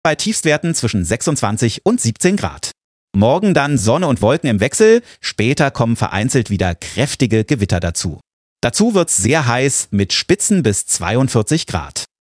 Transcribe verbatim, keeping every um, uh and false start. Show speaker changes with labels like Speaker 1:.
Speaker 1: bei Tiefstwerten zwischen sechsundzwanzig und siebzehn Grad. Morgen dann Sonne und Wolken im Wechsel, später kommen vereinzelt wieder kräftige Gewitter dazu. Dazu wird's sehr heiß mit Spitzen bis zweiundvierzig Grad.